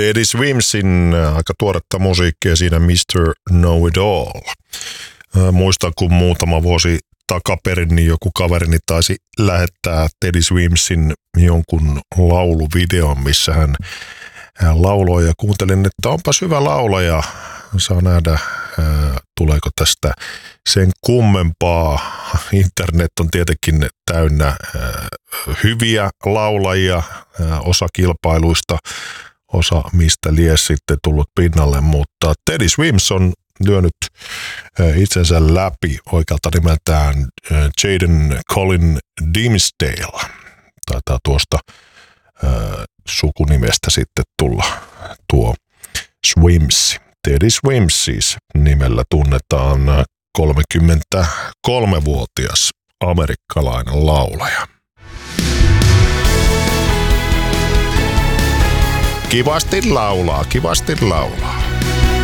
Teddy Swimsin aika tuoretta musiikkia siinä Mr. Know-It-All. Muistan, kun muutama vuosi takaperin niin joku kaverini taisi lähettää Teddy Swimsin jonkun lauluvideon, missä hän lauloi ja kuuntelin, että onpas hyvä laulaja. Saa nähdä, tuleeko tästä sen kummempaa. Internet on tietenkin täynnä hyviä laulajia, osa kilpailuista, osa mistä lies sitten tullut pinnalle, mutta Teddy Swims on lyönyt itsensä läpi oikealta nimeltään Jaden Colin Dimsdale. Taitaa tuosta sukunimestä sitten tulla tuo Swims. Teddy Swims siis nimellä tunnetaan 33-vuotias amerikkalainen laulaja. Kivasti laulaa, kivasti laulaa.